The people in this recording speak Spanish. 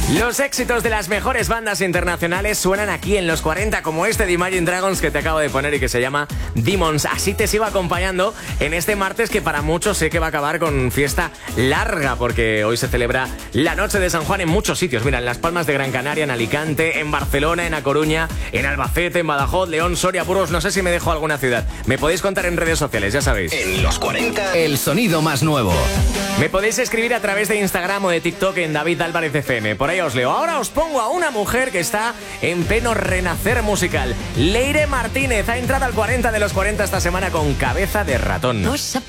Los éxitos de las mejores bandas internacionales suenan aquí en los 40, como este de Imagine Dragons que te acabo de poner y que se llama Demons. Así te sigo acompañando en este martes que para muchos sé que va a acabar con fiesta larga, porque hoy se celebra la Noche de San Juan en muchos sitios. Mira, en Las Palmas de Gran Canaria, en Alicante, en Barcelona, en A Coruña, en Albacete, en Badajoz, León, Soria, Burgos. No sé si me dejo alguna ciudad. Me podéis contar en redes sociales, ya sabéis. En los 40, el sonido más nuevo. Me podéis escribir a través de Instagram o de TikTok en David Álvarez FM. Por ahí os leo. Ahora os pongo a una mujer que está en pleno renacer musical. Leire Martínez ha entrado al 40 de los 40 esta semana con Cabeza de Ratón.